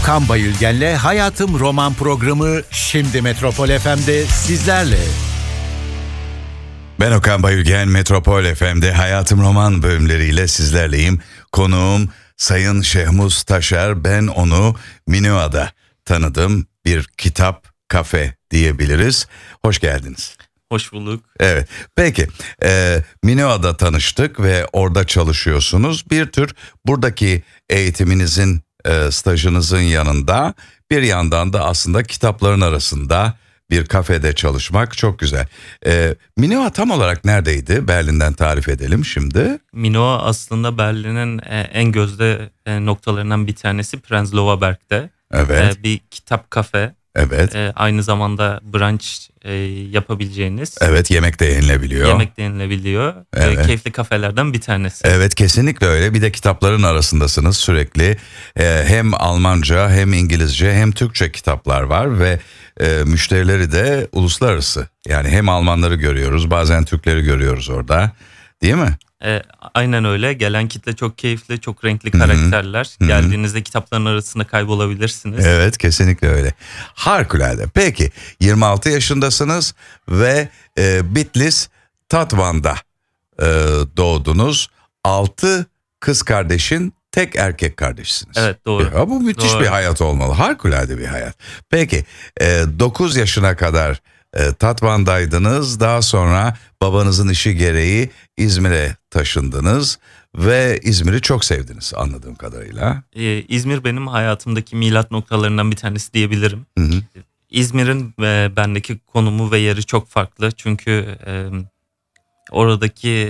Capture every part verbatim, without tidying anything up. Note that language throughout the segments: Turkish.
Okan Bayülgen'le Hayatım Roman programı şimdi Metropol F M'de sizlerle. Ben Okan Bayülgen, Metropol F M'de Hayatım Roman bölümleriyle sizlerleyim. Konuğum Sayın Şehmuz Taşer. Ben onu Minua'da tanıdım. Bir kitap kafe diyebiliriz. Hoş geldiniz. Hoş bulduk. Evet. Peki. E, Minua'da tanıştık ve orada çalışıyorsunuz. Bir tür buradaki eğitiminizin, e, stajınızın yanında bir yandan da aslında kitapların arasında bir kafede çalışmak çok güzel. E, Minua tam olarak neredeydi? Berlin'den tarif edelim şimdi. Minua aslında Berlin'in en gözde noktalarından bir tanesi Prenzlauer Berg'de. Evet. Bir kitap kafe. Evet. Aynı zamanda brunch yapabileceğiniz. Evet, yemek de yenilebiliyor. Yemek de yenilebiliyor. Evet. Keyifli kafelerden bir tanesi. Evet, kesinlikle öyle. Bir de kitapların arasındasınız sürekli. Ee, hem Almanca hem İngilizce hem Türkçe kitaplar var ve e, müşterileri de uluslararası. Yani hem Almanları görüyoruz, bazen Türkleri görüyoruz orada. Değil mi? E, aynen öyle. Gelen kitle çok keyifli, çok renkli karakterler. Hı-hı. Geldiğinizde kitapların arasında kaybolabilirsiniz. Evet, kesinlikle öyle. Harikulade. Peki, yirmi altı yaşındasınız ve e, Bitlis Tatvan'da e, doğdunuz. altı kız kardeşin tek erkek kardeşsiniz. Evet, doğru. Ya, bu müthiş doğru. bir hayat olmalı. Harikulade bir hayat. Peki, e, dokuz yaşına kadar e, Tatvan'daydınız. Daha sonra babanızın işi gereği İzmir'e taşındınız ve İzmir'i çok sevdiniz anladığım kadarıyla. Ee, İzmir benim hayatımdaki milat noktalarından bir tanesi diyebilirim. Hı hı. İzmir'in e, bendeki konumu ve yeri çok farklı. Çünkü e, oradaki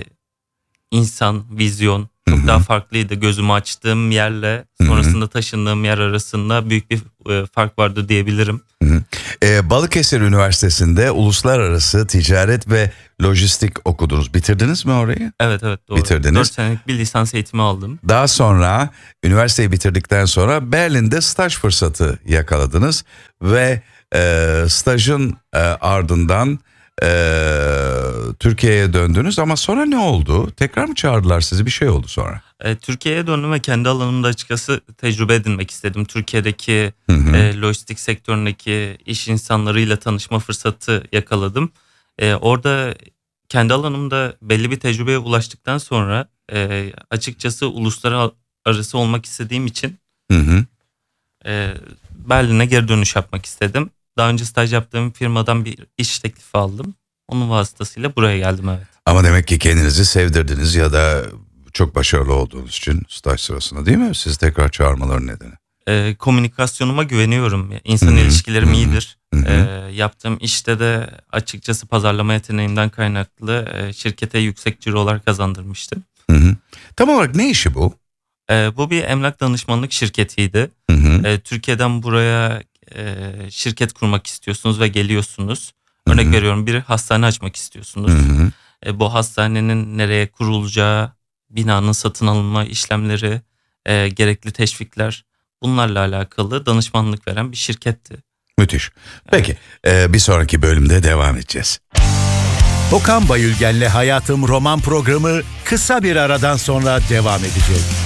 insan, vizyon çok Hı-hı. daha farklıydı. Gözümü açtığım yerle sonrasında taşındığım yer arasında büyük bir e, fark vardı diyebilirim. Ee, Balıkesir Üniversitesi'nde uluslararası ticaret ve lojistik okudunuz. Bitirdiniz mi orayı? Evet evet doğru. Bitirdiniz. dört senelik bir lisans eğitimi aldım. Daha sonra üniversiteyi bitirdikten sonra Berlin'de staj fırsatı yakaladınız ve e, stajın e, ardından e, Türkiye'ye döndünüz ama sonra ne oldu? Tekrar mı çağırdılar sizi? Bir şey oldu sonra. E, Türkiye'ye döndüm ve kendi alanımda açıkçası tecrübe edinmek istedim. Türkiye'deki e, lojistik sektöründeki iş insanlarıyla tanışma fırsatı yakaladım. E, orada kendi alanımda belli bir tecrübeye ulaştıktan sonra e, açıkçası uluslararası olmak istediğim için hı hı. E, Berlin'e geri dönüş yapmak istedim. Daha önce staj yaptığım firmadan bir iş teklifi aldım. Onun vasıtasıyla buraya geldim, evet. Ama demek ki kendinizi sevdirdiniz ya da çok başarılı olduğunuz için staj sırasında, değil mi? Sizi tekrar çağırmaları nedeni. E, komünikasyonuma güveniyorum. İnsan Hı-hı. ilişkilerim Hı-hı. iyidir. Hı-hı. E, yaptığım işte de açıkçası pazarlama yeteneğimden kaynaklı e, şirkete yüksek cirolar kazandırmıştım. Hı-hı. Tam olarak ne işi bu? E, bu bir emlak danışmanlık şirketiydi. E, Türkiye'den buraya e, şirket kurmak istiyorsunuz ve geliyorsunuz. Örnek Hı-hı. veriyorum, bir hastane açmak istiyorsunuz. E, bu hastanenin nereye kurulacağı, binanın satın alınma işlemleri, e, gerekli teşvikler, bunlarla alakalı danışmanlık veren bir şirketti. Müthiş. Peki, evet. e, bir sonraki bölümde devam edeceğiz. Okan Bayülgen'le Hayatım Roman programı kısa bir aradan sonra devam edecek.